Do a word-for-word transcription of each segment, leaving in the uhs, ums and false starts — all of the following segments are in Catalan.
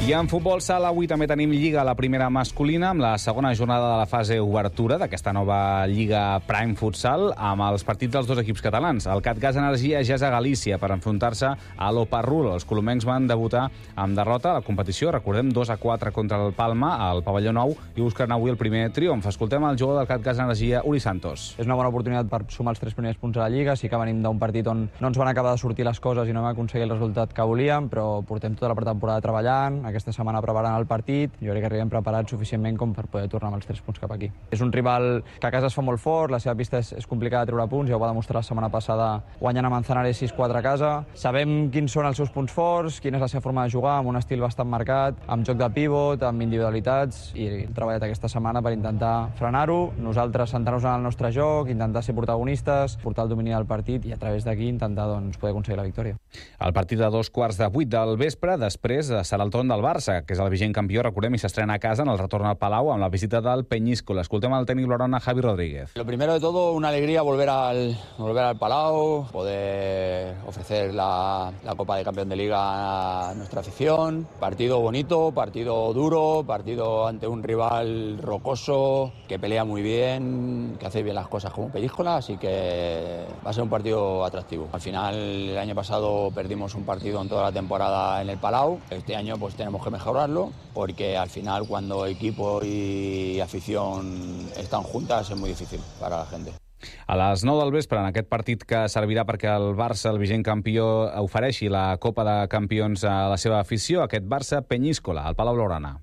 I en futbol sala avui també tenim Lliga a la primera masculina amb la segona jornada de la fase obertura d'aquesta nova Lliga Prime Futsal amb els partits dels dos equips catalans. El CatGas Energia ja és a Galícia per enfrontar-se a l'Oparrulo. Els colomencs van debutar amb derrota a la competició, recordem, dos a quatre contra el Palma al pavelló nou i busquen avui el primer triomf. Escoltem el jugador del CatGas Energia, Uri Santos. És una bona oportunitat per sumar els tres primers punts a la Lliga. Sí que venim d'un partit on no ens van acabar de sortir les coses i no vam aconseguir el resultat que volíem, però portem tota la pretemporada treballant, aquesta setmana preparant el partit. Jo crec que arribem preparats suficientment com per poder tornar amb els tres punts cap aquí. És un rival que a casa es fa molt fort, la seva pista és, és complicada de treure punts, ja ho va demostrar la setmana passada guanyant a Manzanares sis quatre a casa. Sabem quins són els seus punts forts, quina és la seva forma de jugar, amb un estil bastant marcat, amb joc de pivot, amb individualitats, i hem treballat aquesta setmana per intentar frenar-ho, nosaltres centrar-nos en el nostre joc, intentar ser protagonistes, portar el domini del partit i a través d'aquí intentar doncs, poder aconseguir la victòria. El partit de dos quarts de vuit del vespre, després serà el torn del Barça, que és el vigent campió, recordem, i s'estrena a casa en el retorn al Palau amb la visita del Peñíscola. Escoltem al tècnic blaugrana Javi Rodríguez. Lo primero de todo, una alegría volver al, volver al Palau, poder ofrecer la, la Copa de Campeón de Liga a nuestra afición. Partido bonito, partido duro, partido ante un rival rocoso, que pelea muy bien, que hace bien las cosas como Peñíscola, así que va a ser un partido atractivo. Al final, el año pasado perdimos un partido en toda la temporada en el Palau. Este año pues tenemos que mejorarlo, porque al final cuando equipo y afición están juntas es muy difícil para la gente. A les nou del vespre, en aquest partit que servirà perquè el Barça, el vigent campió, ofereixi la Copa de Campions a la seva afició, aquest Barça Peñíscola, al Palau Blaugrana.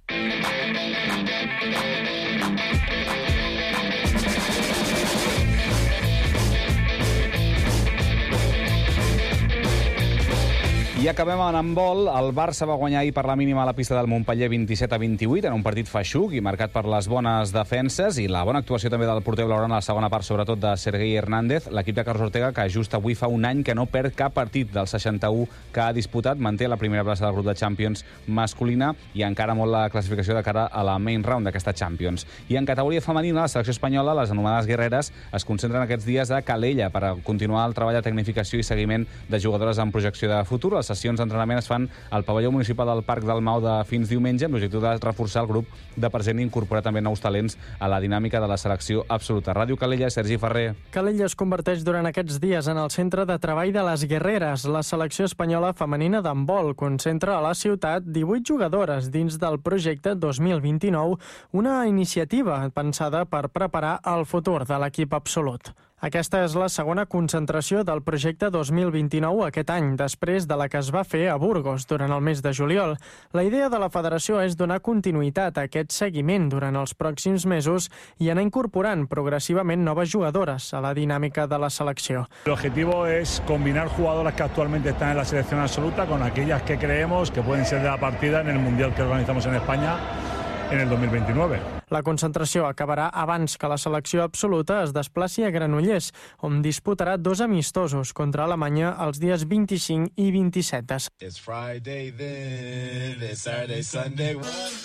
I acabem en handbol. El Barça va guanyar ahir per la mínima a la pista del Montpeller vint-i-set a vint-i-vuit en un partit feixuc i marcat per les bones defenses i la bona actuació també del porter blaugrana a la segona part, sobretot de Sergei Hernández. L'equip de Carlos Ortega, que just avui fa un any que no perd cap partit del seixanta-u que ha disputat, manté la primera plaça del grup de Champions masculina i encara molt la classificació de cara a la main round d'aquesta Champions. I en categoria femenina, la selecció espanyola, les anomenades guerreres, es concentren aquests dies a Calella per continuar el treball de tecnificació i seguiment de jugadores en projecció de futur. Les sessions d'entrenament es fan al pavelló municipal del Parc del Mau de fins diumenge amb l'objectiu de reforçar el grup de present i incorporar també nous talents a la dinàmica de la selecció absoluta. Ràdio Calella, Sergi Ferrer. Calella es converteix durant aquests dies en el centre de treball de les guerreres. La selecció espanyola femenina d'handbol concentra a la ciutat divuit jugadores dins del projecte dos mil vint-i-nou, una iniciativa pensada per preparar el futur de l'equip absolut. Aquesta és la segona concentració del projecte dos mil vint-i-nou aquest any, després de la que es va fer a Burgos durant el mes de juliol. La idea de la federació és donar continuïtat a aquest seguiment durant els pròxims mesos i anar incorporant progressivament noves jugadores a la dinàmica de la selecció. El objetivo es combinar jugadoras que actualmente están en la selección absoluta con aquellas que creemos que pueden ser de la partida en el Mundial que organizamos en España en el dos mil veintinueve. La concentració acabarà abans que la selecció absoluta es desplaci a Granollers, on disputarà dos amistosos contra Alemanya els dies vint-i-cinc i vint-i-set. It's Friday then, it's Saturday, Sunday.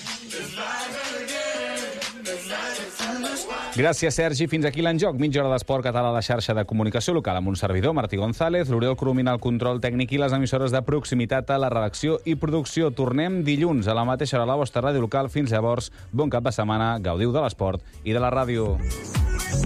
Gràcies, Sergi. Fins aquí l'enjoc. Mitja hora d'esport català a la xarxa de comunicació local amb un servidor, Martí González, l'Oriol Coromina al control tècnic i les emissores de proximitat a la redacció i producció. Tornem dilluns a la mateixa hora a la vostra ràdio local. Fins llavors, bon cap de setmana, gaudiu de l'esport i de la ràdio.